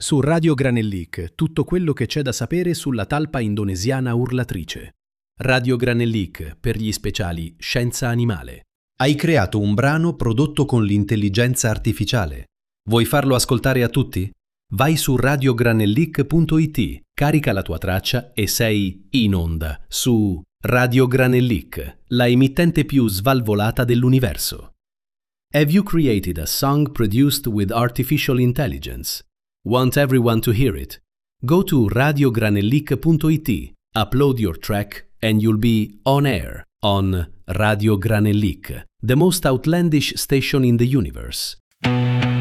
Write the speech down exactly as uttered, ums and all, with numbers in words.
Su Radio Granellic, tutto quello che c'è da sapere sulla talpa indonesiana urlatrice. Radio Granellic, per gli speciali Scienza Animale. Hai creato un brano prodotto con l'intelligenza artificiale. Vuoi farlo ascoltare a tutti? Vai su radio granellic punto it, carica la tua traccia e sei in onda su Radio Granellic, la emittente più svalvolata dell'universo. Have you created a song produced with artificial intelligence? Want everyone to hear it? Go to radio granellic punto it, upload your track and you'll be on air on Radio Granellic, the most outlandish station in the universe.